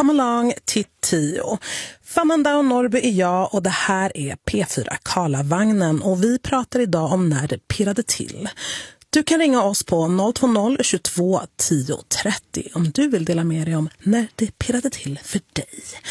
Come along till 10. Famanda och Norrby är jag och det här är P4 Karlavagnen och vi pratar idag om när det pirrade till. Du kan ringa oss på 020 22 10 30 om du vill dela med dig om när det pirrade till för dig.